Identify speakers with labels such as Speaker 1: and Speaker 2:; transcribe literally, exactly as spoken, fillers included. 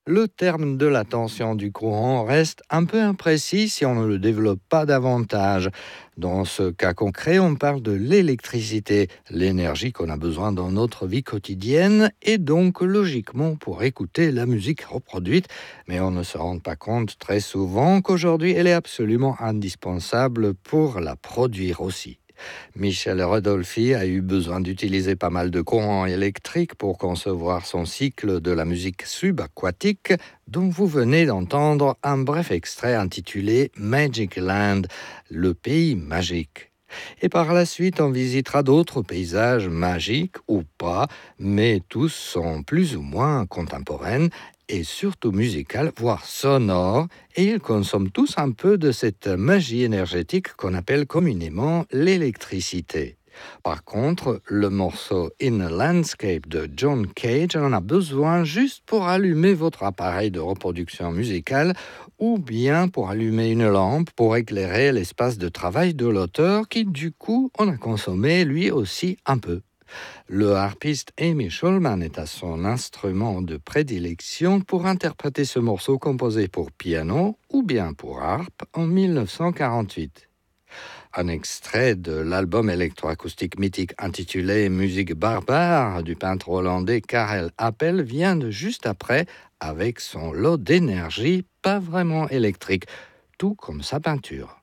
Speaker 1: Le terme de la tension du courant reste un peu imprécis si on ne le développe pas davantage. Dans ce cas concret, on parle de l'électricité, l'énergie qu'on a besoin dans notre vie quotidienne et donc logiquement pour écouter la musique reproduite. Mais on ne se rend pas compte très souvent qu'aujourd'hui elle est absolument indispensable pour la produire aussi. Michel Rodolphi a eu besoin d'utiliser pas mal de courant électrique pour concevoir son cycle de la musique subaquatique, dont vous venez d'entendre un bref extrait intitulé Magic Land, le pays magique. Et par la suite, on visitera d'autres paysages magiques ou pas, mais tous sont plus ou moins contemporains et surtout musicales, voire sonores, et ils consomment tous un peu de cette magie énergétique qu'on appelle communément l'électricité. Par contre, le morceau In a Landscape de John Cage en a besoin juste pour allumer votre appareil de reproduction musicale ou bien pour allumer une lampe pour éclairer l'espace de travail de l'auteur qui, du coup, en a consommé lui aussi un peu. Le harpiste Amy Schulman est à son instrument de prédilection pour interpréter ce morceau composé pour piano ou bien pour harpe en dix-neuf cent quarante-huit. Un extrait de l'album électroacoustique mythique intitulé Musique barbare du peintre hollandais Karel Appel vient de juste après avec son lot d'énergie pas vraiment électrique, tout comme sa peinture.